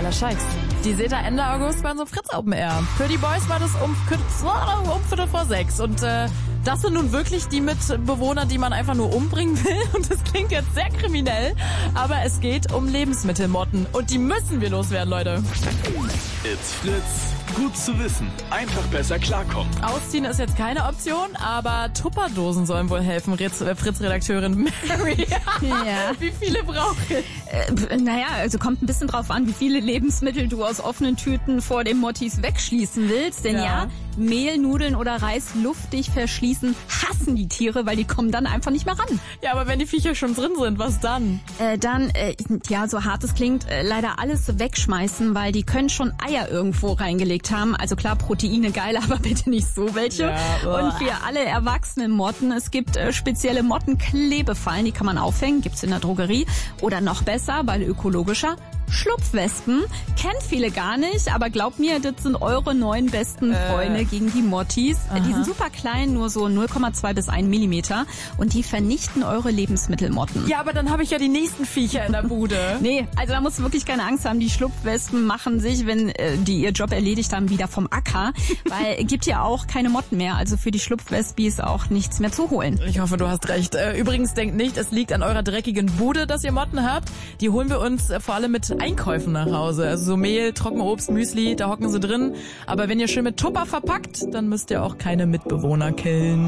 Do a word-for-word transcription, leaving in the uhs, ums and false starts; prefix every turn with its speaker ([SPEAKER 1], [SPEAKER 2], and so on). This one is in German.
[SPEAKER 1] Sascha Scheiks. Die seht ihr Ende August bei unserem Fritz Open Air. Für die Boys war das um, um Viertel vor sechs. Und äh, das sind nun wirklich die Mitbewohner, die man einfach nur umbringen will. Und das klingt jetzt sehr kriminell. Aber es geht um Lebensmittelmotten. Und die müssen wir loswerden, Leute.
[SPEAKER 2] It's Fritz. Gut zu wissen. Einfach besser klarkommen.
[SPEAKER 1] Ausziehen ist jetzt keine Option, aber Tupperdosen sollen wohl helfen, Fritz-Redakteurin Mary.
[SPEAKER 3] Ja.
[SPEAKER 1] Wie viele brauche ich?
[SPEAKER 3] Äh, naja, also kommt ein bisschen drauf an, wie viele Lebensmittel du aus offenen Tüten vor den Mottis wegschließen willst. Denn ja,
[SPEAKER 1] Ja.
[SPEAKER 3] Mehl, Nudeln oder Reis luftig verschließen hassen die Tiere, weil die kommen dann einfach nicht mehr ran.
[SPEAKER 1] Ja, aber wenn die Viecher schon drin sind, was dann?
[SPEAKER 3] Äh, dann, äh, ja, so hart es klingt, äh, leider alles wegschmeißen, weil die können schon Eier irgendwo reingelegt haben. Also klar, Proteine geil, aber bitte nicht so welche.
[SPEAKER 1] Ja,
[SPEAKER 3] und für alle erwachsenen Motten, es gibt äh, spezielle Mottenklebefallen, die kann man aufhängen, gibt's in der Drogerie. Oder noch besser, weil ökologischer, Schlupfwespen. Kennen viele gar nicht, aber glaubt mir, das sind eure neuen besten Freunde
[SPEAKER 1] Äh.
[SPEAKER 3] gegen die Mottis.
[SPEAKER 1] Aha.
[SPEAKER 3] Die sind super klein, nur so null Komma zwei bis ein Millimeter und die vernichten eure Lebensmittelmotten.
[SPEAKER 1] Ja, aber dann habe ich ja die nächsten Viecher in der Bude.
[SPEAKER 3] Nee, also da musst du wirklich keine Angst haben. Die Schlupfwespen machen sich, wenn äh, die ihr Job erledigt haben, wieder vom Acker. Weil gibt ja auch keine Motten mehr. Also für die Schlupfwespis auch nichts mehr zu holen.
[SPEAKER 1] Ich hoffe, du hast recht. Äh, Übrigens, denkt nicht, es liegt an eurer dreckigen Bude, dass ihr Motten habt. Die holen wir uns äh, vor allem mit Einkäufen nach Hause. Also so Mehl, Trockenobst, Müsli, da hocken sie drin. Aber wenn ihr schön mit Tupper verpackt, dann müsst ihr auch keine Mitbewohner killen.